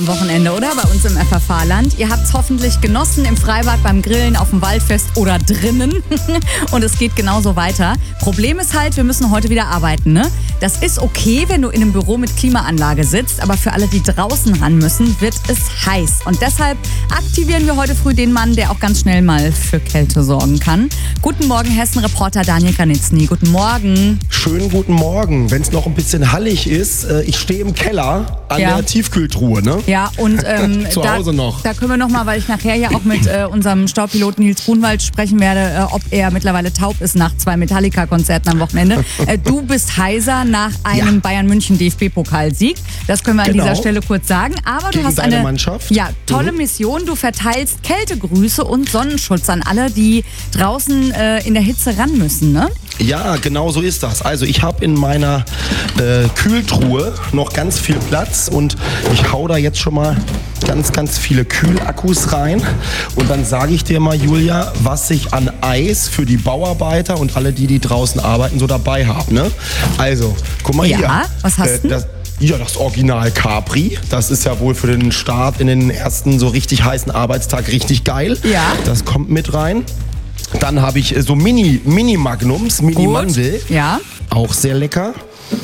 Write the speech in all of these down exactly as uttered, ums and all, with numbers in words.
Wochenende, oder? Bei uns im F F H-Land. Ihr habt es hoffentlich genossen im Freibad, beim Grillen, auf dem Waldfest oder drinnen. Und es geht genauso weiter. Problem ist halt, wir müssen heute wieder arbeiten, ne? Das ist okay, wenn du in einem Büro mit Klimaanlage sitzt, aber für alle, die draußen ran müssen, wird es heiß. Und deshalb aktivieren wir heute früh den Mann, der auch ganz schnell mal für Kälte sorgen kann. Guten Morgen, Hessen-Reporter Daniel Granitzny. Guten Morgen. Schönen guten Morgen. Wenn es noch ein bisschen hallig ist, äh, ich stehe im Keller an Ja. der Tiefkühltruhe, ne? Ja, und ähm, Zu da, Hause noch. da können wir nochmal, weil ich nachher ja auch mit äh, unserem Staubpiloten Nils Grunwald sprechen werde, äh, ob er mittlerweile taub ist nach zwei Metallica-Konzerten am Wochenende. Äh, du bist heiser nach einem Ja. Bayern-München-D F B-Pokalsieg. Das können wir an Genau. dieser Stelle kurz sagen. Aber du Gegen hast deine eine Mannschaft. Ja, tolle Mission. Du verteilst Kältegrüße und Sonnenschutz an alle, die draußen äh, in der Hitze ran müssen, ne? Ja, genau so ist das. Also ich habe in meiner äh, Kühltruhe noch ganz viel Platz und ich hau da jetzt schon mal ganz, ganz viele Kühlakkus rein. Und dann sage ich dir mal, Julia, was ich an Eis für die Bauarbeiter und alle, die, die draußen arbeiten, so dabei habe. Ne? Also, guck mal Ja, hier. was hast du? das, Ja, das Original Capri. Das ist ja wohl für den Start in den ersten so richtig heißen Arbeitstag richtig geil. Ja. Das kommt mit rein. Dann habe ich äh, so Mini, Mini-Magnums, Mini-Mandel. Ja. Auch sehr lecker.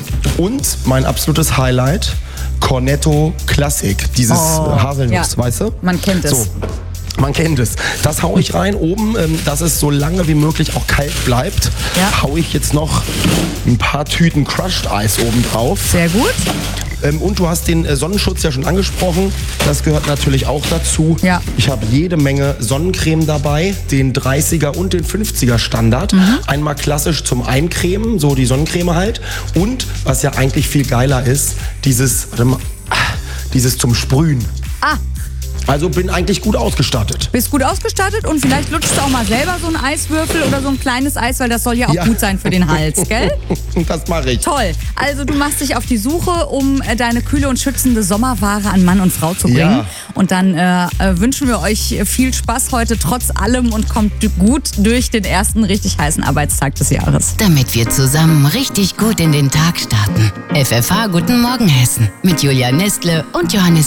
Und mein absolutes Highlight, Cornetto Classic. Dieses Oh, äh, Haselnuss, ja. weißt du? Man kennt es. So. Man kennt es. Das hau ich rein oben, ähm, dass es so lange wie möglich auch kalt bleibt. Ja. Hau ich jetzt noch ein paar Tüten Crushed Eis oben drauf. Sehr gut. Ähm, und du hast den äh, Sonnenschutz ja schon angesprochen. Das gehört natürlich auch dazu. Ja. Ich habe jede Menge Sonnencreme dabei, den dreißiger und den fünfziger Standard. Mhm. Einmal klassisch zum Eincremen, so die Sonnencreme halt. Und was ja eigentlich viel geiler ist, dieses, warte mal, ah, dieses zum Sprühen. Ah, Also bin eigentlich gut ausgestattet. bist gut ausgestattet und vielleicht lutschst du auch mal selber so einen Eiswürfel oder so ein kleines Eis, weil das soll ja auch Ja. gut sein für den Hals, gell? Das mache ich. Toll. Also du machst dich auf die Suche, um äh, deine kühle und schützende Sommerware an Mann und Frau zu bringen. Ja. Und dann äh, äh, wünschen wir euch viel Spaß heute trotz allem und kommt d- gut durch den ersten richtig heißen Arbeitstag des Jahres. Damit wir zusammen richtig gut in den Tag starten. F F H Guten Morgen Hessen mit Julia Nestle und Johannes